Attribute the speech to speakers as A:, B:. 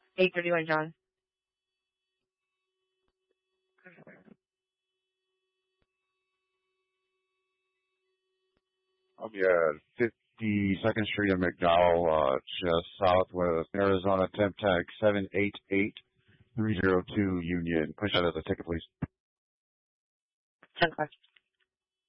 A: 831, John.
B: I'll be at 52nd Street in McDowell, just southwest Arizona, temp tag 788302 Union. Push out of the ticket, please.
A: 10 questions.